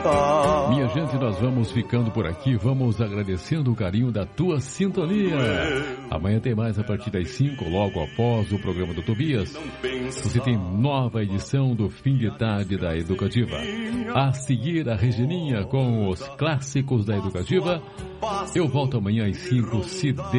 cantar. Minha gente, nós vamos ficando por aqui. Vamos agradecendo o carinho da tua sintonia. Amanhã tem mais a partir das 5, logo após o programa do Tobias. Você tem nova edição do Fim de Tarde da Educativa. A seguir, a Regininha com os clássicos da Educativa. Eu volto amanhã às 5, se